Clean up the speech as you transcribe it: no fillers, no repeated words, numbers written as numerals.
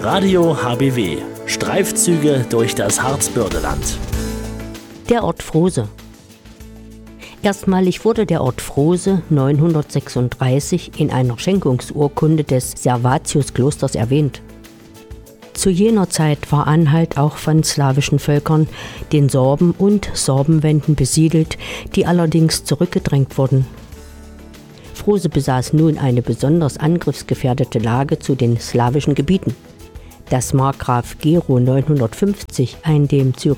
Radio HBW. Streifzüge durch das Harzbördeland. Der Ort Frohse. Erstmalig wurde der Ort Frohse 936 in einer Schenkungsurkunde des Servatius-Klosters erwähnt. Zu jener Zeit war Anhalt auch von slawischen Völkern, den Sorben und Sorbenwenden, besiedelt, die allerdings zurückgedrängt wurden. Frohse besaß nun eine besonders angriffsgefährdete Lage zu den slawischen Gebieten. Das Markgraf Gero 950 ein dem